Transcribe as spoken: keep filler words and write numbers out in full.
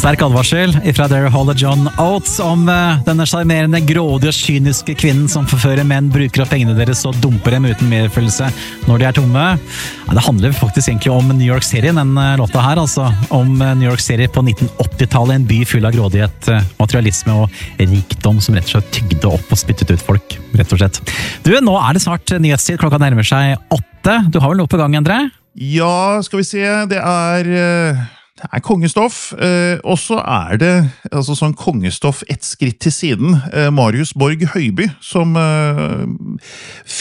Sterk advarsel ifra Daryl Hall og John Oates om uh, denne charmerende, grådige og kyniske kvinnen som forfører menn, bruker opp pengene deres og dumper dem uten medfølelse når de er tomme. Ja, det handler faktisk egentlig om New York City, den uh, låta her, altså. Om uh, New York City på nitten åtti-tallet, en by full av grådighet, uh, materialisme og rikdom som rett og slett tygde opp og spyttet ut folk, rett og slett. Du, nå er det snart nyhetstid, klokka nærmer seg åtte. Du har vel noe på gang, Endre? Ja, skal vi se, det er... Uh... Det er kongestoff, eh, og så er det altså sånn kongestoff ett skritt til siden. Eh, Marius Borg Høiby, som eh,